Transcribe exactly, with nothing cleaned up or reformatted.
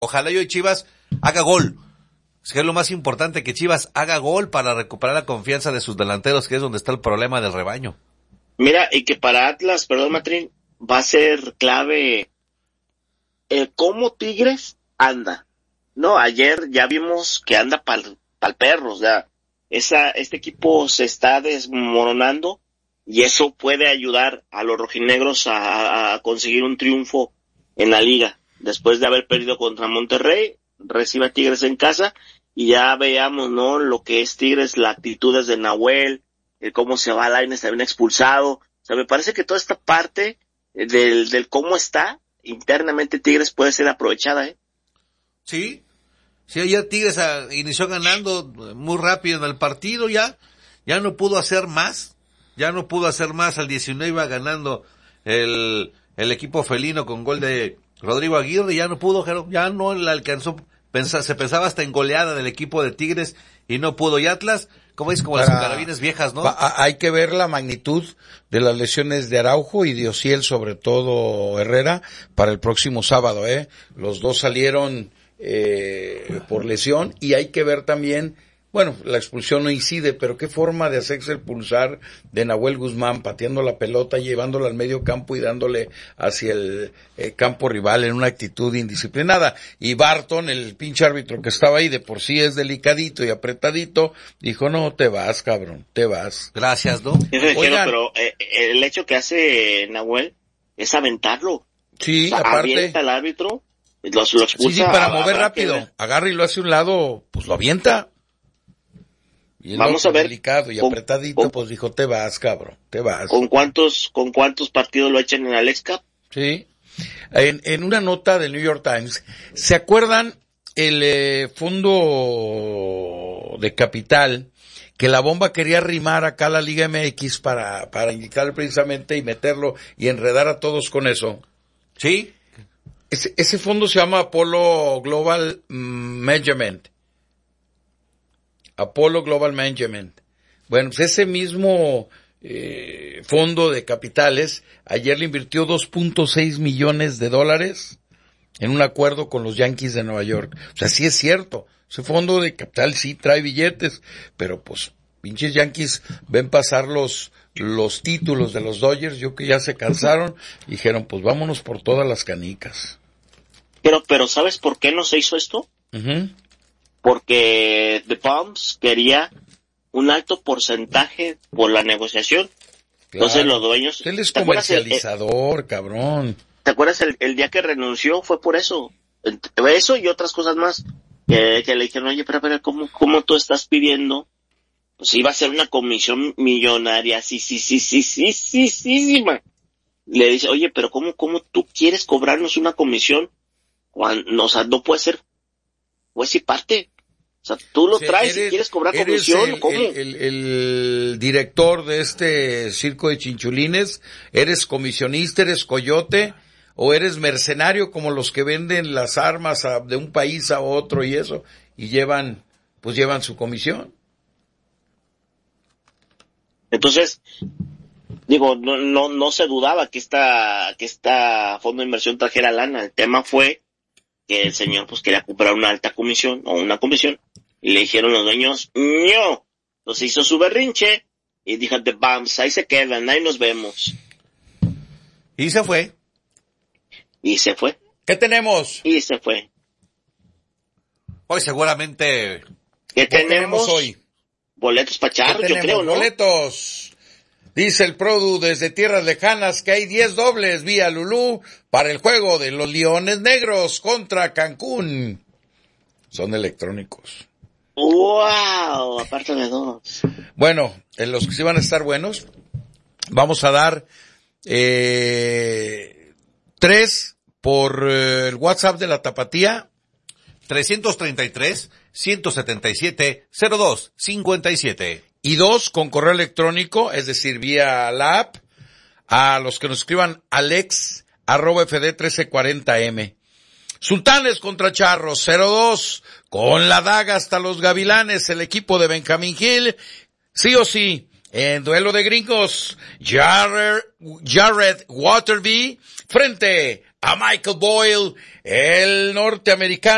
ojalá yo y Chivas haga gol. Es que es lo más importante, que Chivas haga gol para recuperar la confianza de sus delanteros, que es donde está el problema del rebaño. Mira, y que para Atlas, perdón, Matrín, va a ser clave el cómo Tigres anda. No, ayer ya vimos que anda pa'l, pa'l perro, o sea, esa, este equipo se está desmoronando y eso puede ayudar a los rojinegros a, a conseguir un triunfo en la liga. Después de haber perdido contra Monterrey, recibe a Tigres en casa y ya veamos, ¿no? Lo que es Tigres, las actitudes de Nahuel, el cómo se va Lainez también expulsado. O sea, me parece que toda esta parte del, del cómo está internamente Tigres puede ser aprovechada, ¿eh? Sí, sí, ayer Tigres a, inició ganando muy rápido en el partido, ya, ya no pudo hacer más, ya no pudo hacer más, al diecinueve iba ganando el, el equipo felino con gol de Rodrigo Aguirre, ya no pudo, ya no le alcanzó, pensa, se pensaba hasta en goleada del equipo de Tigres y no pudo, y Atlas, como es como Para, las carabines viejas, ¿no? Va, hay que ver la magnitud de las lesiones de Araujo y de Ociel, sobre todo Herrera, para el próximo sábado, ¿eh? Los dos salieron eh, por lesión y hay que ver también, bueno, la expulsión no incide, pero qué forma de hacerse el pulsar de Nahuel Guzmán, pateando la pelota, llevándola al medio campo y dándole hacia el eh, campo rival en una actitud indisciplinada. Y Barton, el pinche árbitro que estaba ahí, de por sí es delicadito y apretadito, dijo, no, te vas, cabrón, te vas. Gracias, ¿no? Oigan, pero eh, el hecho que hace Nahuel es aventarlo. Sí, o sea, aparte. Avienta al árbitro, lo, lo expulsa. Sí, sí, para a, mover a, rápido. a Agarra y lo hace a un lado, pues lo avienta. Y el Vamos otro, a ver, delicado y con, apretadito, con, pues dijo, te vas, cabrón, te vas. ¿Con cuántos, con cuántos partidos lo echan en Alex Cup? Sí. En, en una nota del New York Times, ¿se acuerdan el eh, fondo de capital que la bomba quería arrimar acá a la Liga M X para, para inyectarle precisamente y meterlo y enredar a todos con eso? Sí. Ese, ese fondo se llama Apollo Global Management. Apollo Global Management. Bueno, pues ese mismo eh, fondo de capitales ayer le invirtió dos punto seis millones de dólares en un acuerdo con los Yankees de Nueva York. O sea, sí es cierto, ese fondo de capital sí trae billetes, pero pues pinches Yankees ven pasar los los títulos de los Dodgers, yo que ya se cansaron, dijeron, pues vámonos por todas las canicas. Pero, pero ¿sabes por qué no se hizo esto? Uh-huh. Porque The Palms quería un alto porcentaje por la negociación. Claro. Entonces los dueños... Él es comercializador, el, cabrón. ¿Te acuerdas el, el día que renunció? Fue por eso. Eso y otras cosas más. Que, que le dijeron, oye, pero, pero, ¿cómo, cómo tú estás pidiendo? Pues iba a ser una comisión millonaria, sí, sí, sí, sí, sí, sí, sí, sí, man. Le dice, oye, pero ¿cómo, cómo tú quieres cobrarnos una comisión? Cuando, o sea, no puede ser, pues y parte. O sea, tú lo o sea, traes eres, y quieres cobrar comisión, el, ¿cómo? El, el, el director de este circo de chinchulines, ¿eres comisionista, eres coyote, o eres mercenario como los que venden las armas a, de un país a otro y eso, y llevan, pues llevan su comisión? Entonces, digo, no, no, no se dudaba que esta, que esta fondo de inversión trajera lana. El tema fue que el señor pues quería comprar una alta comisión o una comisión y le dijeron los dueños no, entonces hizo su berrinche y dijo The Bams, ahí se quedan, ahí nos vemos y se fue y se fue. ¿Qué tenemos? Y se fue. Hoy seguramente ¿qué, ¿Qué tenemos? tenemos hoy? Boletos para Charros, yo creo, ¿no? Boletos. Dice el Produ desde tierras lejanas que hay diez dobles vía Lulú para el juego de los Leones Negros contra Cancún. Son electrónicos. ¡Wow! Aparte de dos. Bueno, en los que sí van a estar buenos, vamos a dar eh, tres por eh, el WhatsApp de la Tapatía. trescientos treinta y tres, ciento setenta y siete, cero dos cincuenta y siete. Y dos con correo electrónico, es decir, vía la app, a los que nos escriban alex arroba f d trece cuarenta m. Sultanes contra Charros, cero dos, con la daga hasta los Gavilanes, el equipo de Benjamín Gil, sí o sí, en duelo de gringos, Jared, Jared Waterby frente a Michael Boyle, el norteamericano.